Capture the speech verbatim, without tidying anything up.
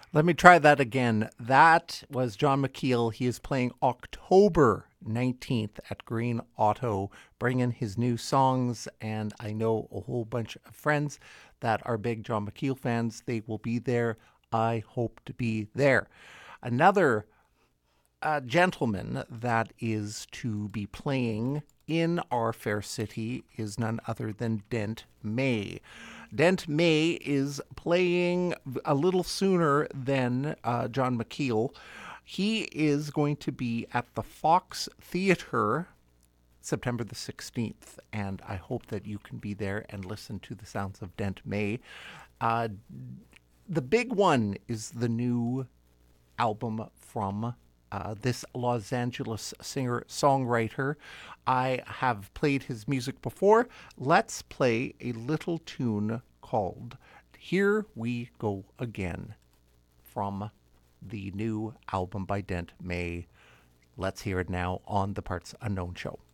Let me try that again. That was John McKeel. He is playing October nineteenth at Green Auto, bringing his new songs. And I know a whole bunch of friends that are big John McKeel fans. They will be there. I hope to be there. Another uh, gentleman that is to be playing in our fair city is none other than Dent May. Dent May is playing a little sooner than uh, John McKeel. He is going to be at the Fox Theatre September the sixteenth, and I hope that you can be there and listen to the sounds of Dent May. Uh, the big one is the new album from uh, this Los Angeles singer songwriter. I have played his music before. Let's play a little tune called Here We Go Again from the new album by Dent May. Let's hear it now on the Parts Unknown show.